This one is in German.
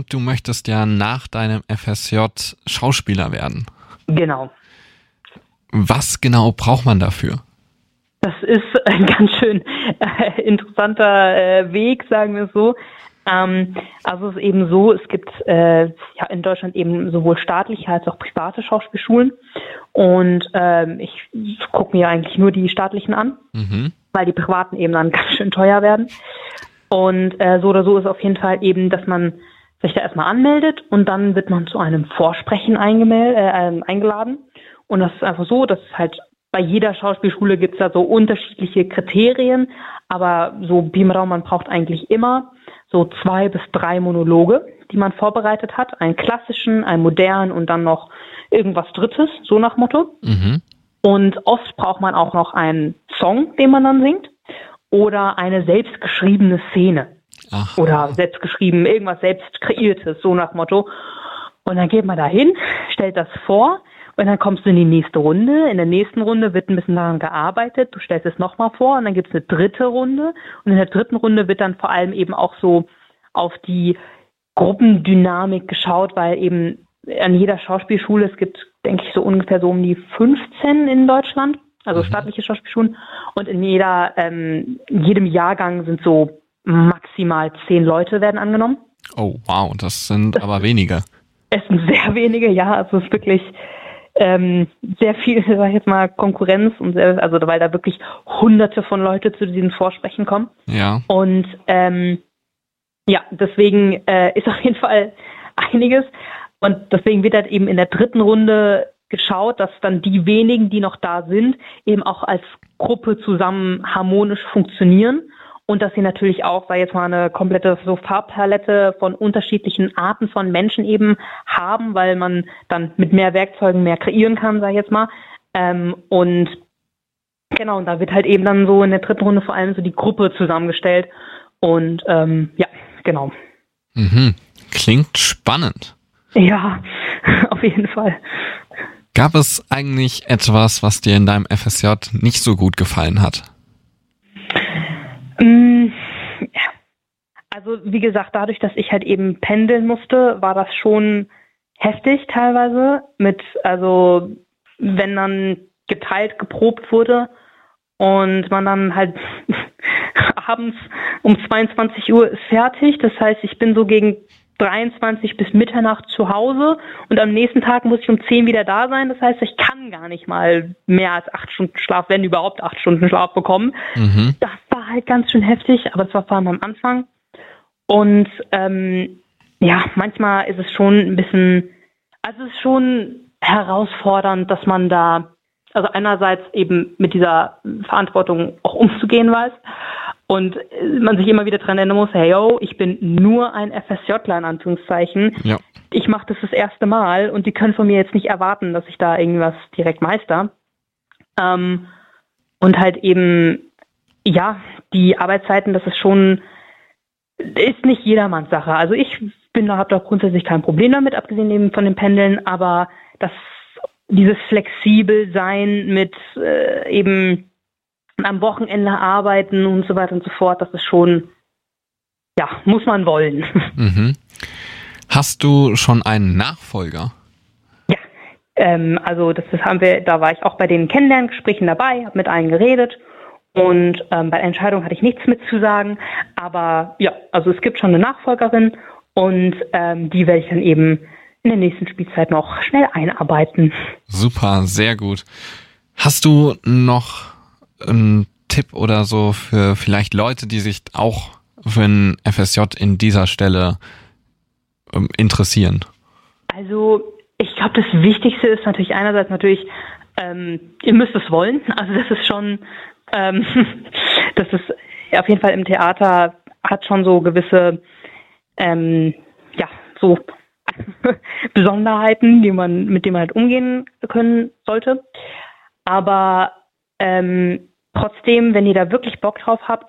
und du möchtest ja nach deinem FSJ Schauspieler werden. Genau. Was genau braucht man dafür? Das ist ein ganz schön interessanter Weg, sagen wir es so. Also es ist eben so, es gibt in Deutschland eben sowohl staatliche als auch private Schauspielschulen. Und ich gucke mir eigentlich nur die staatlichen an, weil die privaten eben dann ganz schön teuer werden. Und so oder so ist auf jeden Fall eben, dass man sich da erstmal anmeldet und dann wird man zu einem Vorsprechen eingeladen. Und das ist einfach so, dass es halt bei jeder Schauspielschule gibt es da so unterschiedliche Kriterien, aber so Pi mal Daumen, man braucht eigentlich immer so 2 bis 3 Monologe, die man vorbereitet hat. Einen klassischen, einen modernen und dann noch irgendwas Drittes, so nach Motto. Und oft braucht man auch noch einen Song, den man dann singt oder eine selbstgeschriebene Szene. Ach. Oder selbstgeschrieben, irgendwas selbst kreiertes, so nach Motto. Und dann geht man da hin, stellt das vor. Und dann kommst du in die nächste Runde. In der nächsten Runde wird ein bisschen daran gearbeitet. Du stellst es nochmal vor und dann gibt es eine dritte Runde. Und in der dritten Runde wird dann vor allem eben auch so auf die Gruppendynamik geschaut, weil eben an jeder Schauspielschule, es gibt, denke ich, so ungefähr so um die 15 in Deutschland, also staatliche Schauspielschulen. Und in jedem Jahrgang sind so maximal 10 Leute werden angenommen. Oh, wow, das sind aber wenige. Es sind sehr wenige, ja. Also es ist wirklich sehr viel, sag ich jetzt mal, Konkurrenz und weil da wirklich Hunderte von Leute zu diesen Vorsprechen kommen. Ja. Und deswegen ist auf jeden Fall einiges. Und deswegen wird halt eben in der dritten Runde geschaut, dass dann die wenigen, die noch da sind, eben auch als Gruppe zusammen harmonisch funktionieren. Und dass sie natürlich auch, sag ich jetzt mal, eine komplette so Farbpalette von unterschiedlichen Arten von Menschen eben haben, weil man dann mit mehr Werkzeugen mehr kreieren kann, sag ich jetzt mal. Und genau, und da wird halt eben dann so in der dritten Runde vor allem so die Gruppe zusammengestellt. Und genau. Klingt spannend. Ja, auf jeden Fall. Gab es eigentlich etwas, was dir in deinem FSJ nicht so gut gefallen hat? Also wie gesagt, dadurch, dass ich halt eben pendeln musste, war das schon heftig teilweise wenn dann geteilt geprobt wurde und man dann halt abends um 22 Uhr ist fertig. Das heißt, ich bin so gegen 23 bis Mitternacht zu Hause und am nächsten Tag muss ich um 10 wieder da sein. Das heißt, ich kann gar nicht mal mehr als 8 Stunden Schlaf, wenn überhaupt 8 Stunden Schlaf bekommen. Das war halt ganz schön heftig, aber das war vor allem am Anfang. Und manchmal ist es schon ein bisschen, also es ist schon herausfordernd, dass man da, also einerseits eben mit dieser Verantwortung auch umzugehen weiß und man sich immer wieder dran erinnern muss, hey yo, ich bin nur ein FSJler in Anführungszeichen. Ja. Ich mache das erste Mal und die können von mir jetzt nicht erwarten, dass ich da irgendwas direkt meister. Und halt eben, ja, die Arbeitszeiten, das ist nicht jedermanns Sache. Also ich habe da grundsätzlich kein Problem damit, abgesehen eben von den Pendeln, aber dieses Flexibelsein mit eben am Wochenende arbeiten und so weiter und so fort, das ist schon, ja, muss man wollen. Hast du schon einen Nachfolger? Ja, da war ich auch bei den Kennenlerngesprächen dabei, habe mit allen geredet und bei der Entscheidung hatte ich nichts mitzusagen, aber ja, also es gibt schon eine Nachfolgerin und die werde ich dann eben in der nächsten Spielzeit noch schnell einarbeiten. Super, sehr gut. Hast du noch einen Tipp oder so für vielleicht Leute, die sich auch für ein FSJ in dieser Stelle interessieren? Also ich glaube, das Wichtigste ist natürlich einerseits ihr müsst es wollen. Also das ist schon, das ist auf jeden Fall im Theater hat schon so gewisse, so Besonderheiten, mit denen man halt umgehen können sollte. Aber trotzdem, wenn ihr da wirklich Bock drauf habt,